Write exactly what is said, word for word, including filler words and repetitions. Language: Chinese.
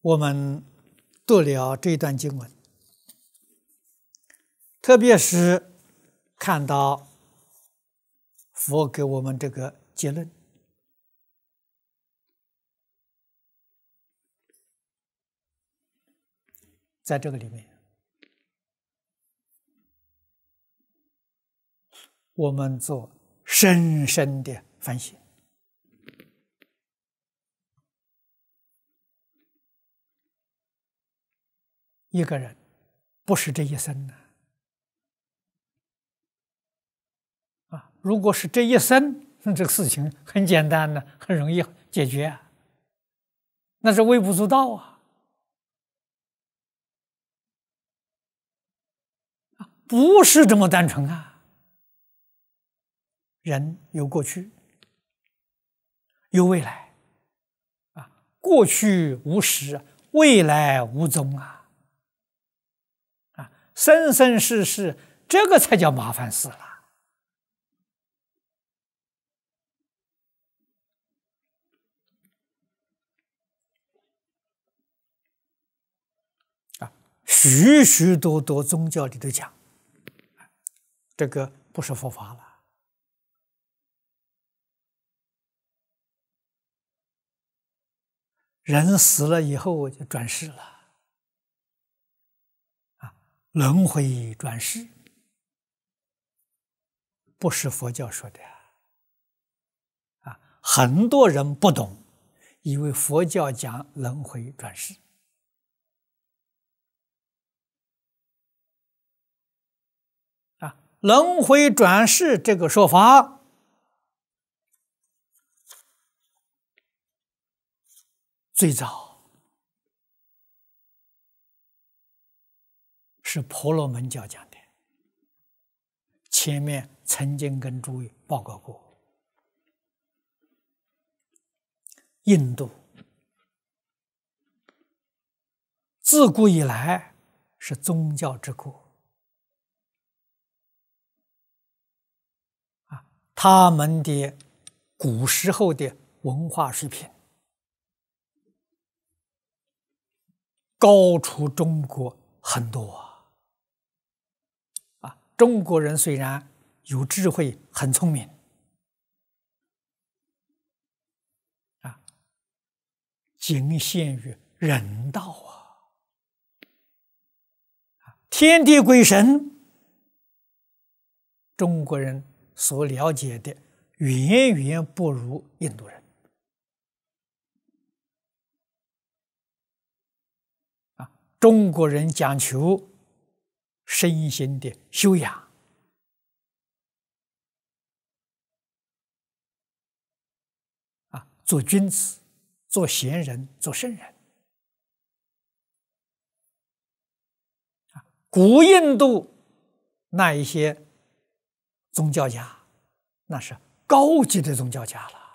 我们读了这一段经文，特别是看到佛给我们这个结论，在这个里面，我们做深深的反省。一个人不是这一生的啊！如果是这一生，那这个事情很简单的，很容易解决啊。那是微不足道啊！不是这么单纯啊！人有过去，有未来啊，过去无实，未来无踪啊！啊，生生世世，这个才叫麻烦事了。啊，许许多多宗教里头讲，这个不是佛法了。人死了以后就转世了，啊，轮回转世，不是佛教说的，啊，很多人不懂，以为佛教讲轮回转世，啊，轮回转世这个说法。最早是婆罗门教讲的，前面曾经跟诸位报告过。印度自古以来是宗教之国，啊，他们的古时候的文化水平高出中国很多啊！啊，中国人虽然有智慧，很聪明，啊，仅限于人道啊！天地鬼神，中国人所了解的远远不如印度人。中国人讲求身心的修养，啊，做君子，做贤人，做圣人。啊，古印度那一些宗教家，那是高级的宗教家了。